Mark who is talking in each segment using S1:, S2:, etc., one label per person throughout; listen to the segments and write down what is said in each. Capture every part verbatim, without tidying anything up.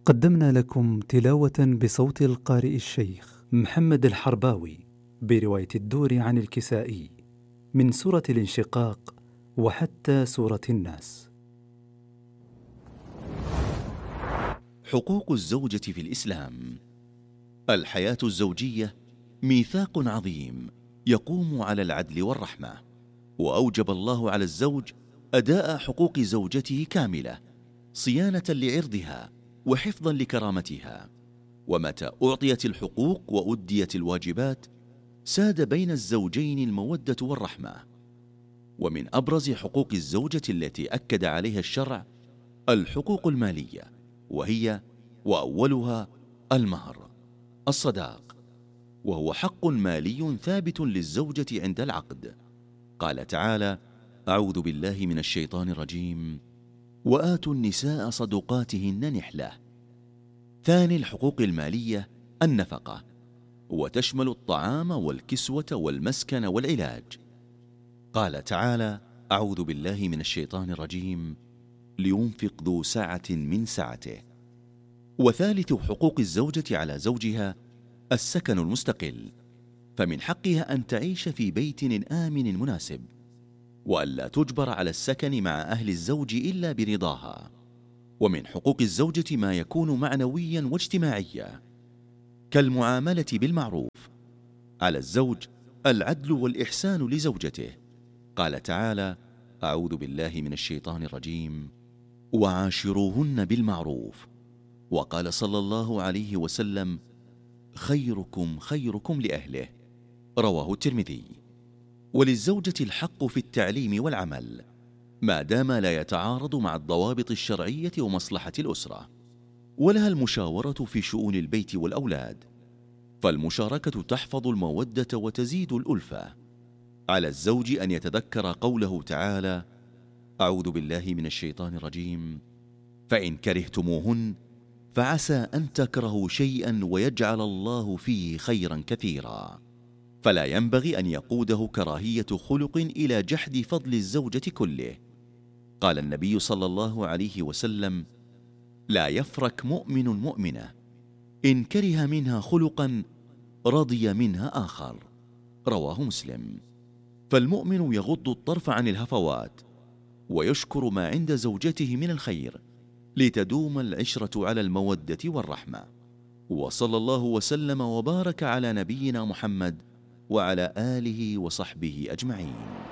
S1: قدمنا لكم تلاوة بصوت القارئ الشيخ محمد الحرباوي برواية الدور عن الكسائي من سورة الانشقاق وحتى سورة الناس.
S2: حقوق الزوجة في الإسلام. الحياة الزوجية ميثاق عظيم يقوم على العدل والرحمة، وأوجب الله على الزوج أداء حقوق زوجته كاملة صيانة لعرضها وحفظا لكرامتها. ومتى أعطيت الحقوق وأديت الواجبات ساد بين الزوجين المودة والرحمة. ومن أبرز حقوق الزوجة التي أكد عليها الشرع الحقوق المالية، وهي وأولها المهر الصداق، وهو حق مالي ثابت للزوجة عند العقد. قال تعالى: أعوذ بالله من الشيطان الرجيم: وآتوا النساء صدقاتهن نحلة. ثاني الحقوق المالية النفقة، وتشمل الطعام والكسوة والمسكن والعلاج. قال تعالى: أعوذ بالله من الشيطان الرجيم: لينفق ذو سعة من سعته. وثالث حقوق الزوجة على زوجها السكن المستقل، فمن حقها أن تعيش في بيت آمن مناسب، وألا تجبر على السكن مع أهل الزوج إلا برضاها. ومن حقوق الزوجة ما يكون معنويا واجتماعيا كالمعاملة بالمعروف. على الزوج العدل والإحسان لزوجته. قال تعالى: أعوذ بالله من الشيطان الرجيم: وعاشروهن بالمعروف. وقال صلى الله عليه وسلم: خيركم خيركم لأهله. رواه الترمذي. وللزوجة الحق في التعليم والعمل ما دام لا يتعارض مع الضوابط الشرعية ومصلحة الأسرة. ولها المشاورة في شؤون البيت والأولاد، فالمشاركة تحفظ المودة وتزيد الألفة. على الزوج أن يتذكر قوله تعالى: أعوذ بالله من الشيطان الرجيم: فإن كرهتموهن فعسى أن تكرهوا شيئا ويجعل الله فيه خيرا كثيرا. فلا ينبغي أن يقوده كراهية خلق إلى جحد فضل الزوجة كله. قال النبي صلى الله عليه وسلم: لا يفرك مؤمن مؤمنة إن كره منها خلقا رضي منها آخر. رواه مسلم. فالمؤمن يغض الطرف عن الهفوات ويشكر ما عند زوجته من الخير لتدوم العشرة على المودة والرحمة. وصلى الله وسلم وبارك على نبينا محمد وعلى آله وصحبه أجمعين.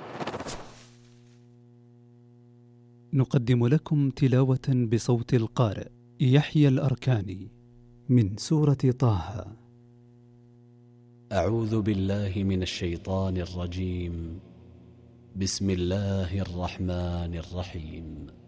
S1: نقدم لكم تلاوة بصوت القارئ يحيى الأركاني من سورة طه.
S3: أعوذ بالله من الشيطان الرجيم. بسم الله الرحمن الرحيم.